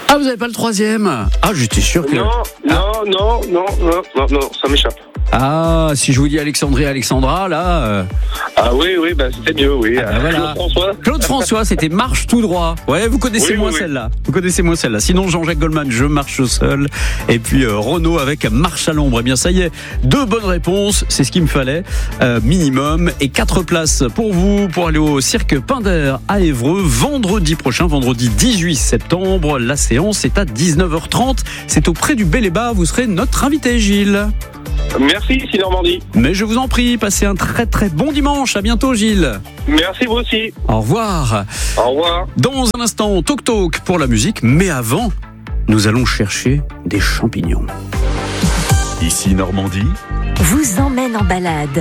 Ah, vous n'avez pas le troisième? Ah, j'étais sûr que... Non, ça m'échappe. Ah, si je vous dis Alexandrie, Alexandra, là... Ah oui, c'était mieux, oui. Voilà. François. Claude François, c'était Marche tout droit. Ouais, vous connaissez moins celle-là. Vous connaissez moins celle-là. Sinon, Jean-Jacques Goldman, Je marche seul. Et puis Renaud avec Marche à l'ombre. Eh bien, ça y est, 2 bonnes réponses. C'est ce qu'il me fallait. Minimum. Et 4 places pour vous, pour aller au Cirque Pinder à Évreux, vendredi prochain, vendredi 18 septembre. La séance est à 19h30. C'est auprès du Bel-et-Bas. Vous serez notre invité, Gilles. Merci, ici Normandie. Mais je vous en prie, passez un très très bon dimanche. À bientôt, Gilles. Merci, vous aussi. Au revoir. Au revoir. Dans un instant, Toc Toc pour la musique. Mais avant, nous allons chercher des champignons. Ici Normandie. Vous emmène en balade.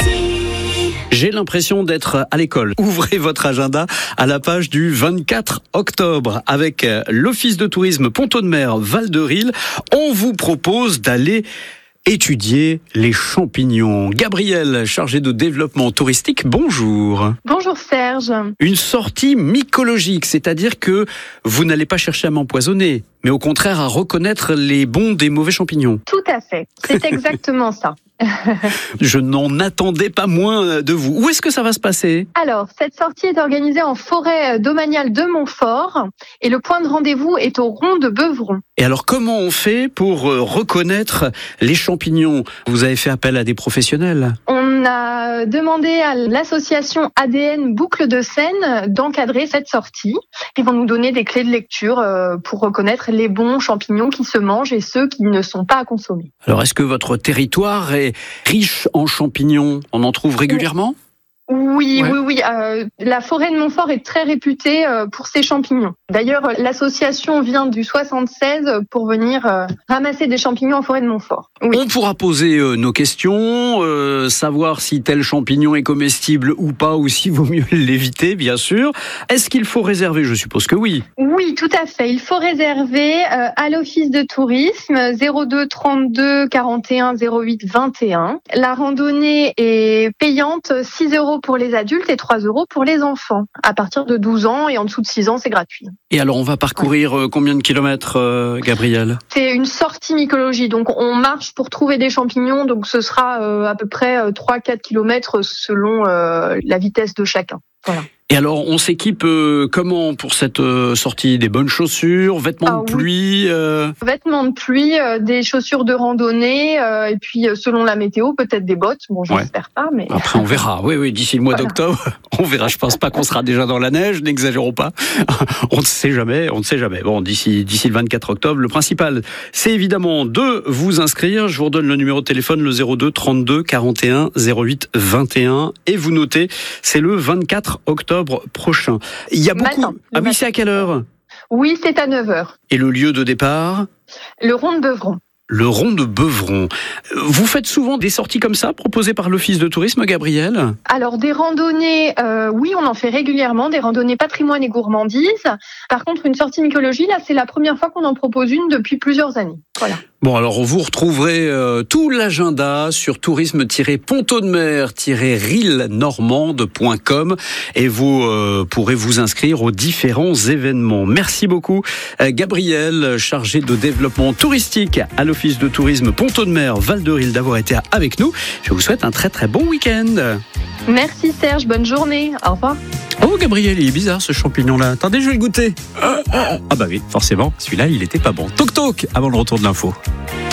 J'ai l'impression d'être à l'école. Ouvrez votre agenda à la page du 24 octobre avec l'Office de tourisme Ponto-de-Mer Val-de-Ril. On vous propose d'aller étudier les champignons. Gabrielle, chargée de développement touristique, bonjour. Bonjour Serge. Une sortie mycologique, c'est-à-dire que vous n'allez pas chercher à m'empoisonner, mais au contraire à reconnaître les bons des mauvais champignons. Tout à fait, c'est exactement ça. Je n'en attendais pas moins de vous. Où est-ce que ça va se passer ? Alors, cette sortie est organisée en forêt domaniale de Montfort et le point de rendez-vous est au rond de Beuvron. Et alors, comment on fait pour reconnaître les champignons ? Vous avez fait appel à des professionnels ? On a demandé à l'association ADN Boucle de Seine d'encadrer cette sortie. Ils vont nous donner des clés de lecture pour reconnaître les bons champignons qui se mangent et ceux qui ne sont pas à consommer. Alors, est-ce que votre territoire est riche en champignons ? On en trouve régulièrement ? Oui. La forêt de Montfort est très réputée pour ses champignons. D'ailleurs, l'association vient du 76 pour venir ramasser des champignons en forêt de Montfort. Oui. On pourra poser nos questions, savoir si tel champignon est comestible ou pas, ou s'il vaut mieux l'éviter, bien sûr. Est-ce qu'il faut réserver ? Je suppose que oui. Oui, tout à fait. Il faut réserver à l'Office de tourisme 02 32 41 08 21. La randonnée est payante 6 € pour les adultes et 3 € pour les enfants. À partir de 12 ans et en dessous de 6 ans, c'est gratuit. Et alors, on va parcourir combien de kilomètres, Gabrielle ? C'est une sortie mycologie. Donc, on marche pour trouver des champignons. Donc, ce sera à peu près 3-4 kilomètres selon la vitesse de chacun. Voilà. Et alors, on s'équipe comment pour cette sortie ? Des bonnes chaussures, vêtements de pluie Vêtements de pluie, des chaussures de randonnée, et puis selon la météo, peut-être des bottes. Bon, j'espère pas, mais... Après, on verra. Oui, d'ici le mois d'octobre, on verra. Je pense pas qu'on sera déjà dans la neige, n'exagérons pas. On ne sait jamais. Bon, d'ici le 24 octobre, le principal, c'est évidemment de vous inscrire. Je vous redonne le numéro de téléphone, le 02 32 41 08 21. Et vous notez, c'est le 24 octobre prochain. Il y a beaucoup... Ah oui, c'est à quelle heure ? Oui, c'est à 9h. Et le lieu de départ ? Le rond de Beuvron. Le rond de Beuvron. Vous faites souvent des sorties comme ça, proposées par l'Office de tourisme, Gabrielle ? Alors, des randonnées, oui, on en fait régulièrement, des randonnées patrimoine et gourmandise. Par contre, une sortie mycologie, là, c'est la première fois qu'on en propose une depuis plusieurs années. Voilà. Bon, alors vous retrouverez tout l'agenda sur tourisme-ponto-de-mer-rilnormande.com et vous pourrez vous inscrire aux différents événements. Merci beaucoup, Gabrielle, chargée de développement touristique à l'Office de tourisme Ponto-de-Mer Val-de-Ril, d'avoir été avec nous. Je vous souhaite un très très bon week-end. Merci Serge, bonne journée, au revoir. Oh Gabriel, il est bizarre ce champignon-là. Attendez, je vais le goûter. Ah bah oui, forcément, celui-là, il était pas bon. Toc toc, avant le retour de l'info.